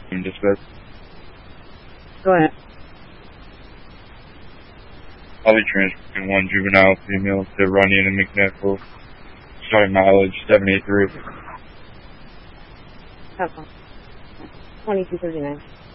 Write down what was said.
Dispatch. Go ahead. I'll be transporting one juvenile female to Runyon and McNichol. Starting mileage 783. Have fun. 2239.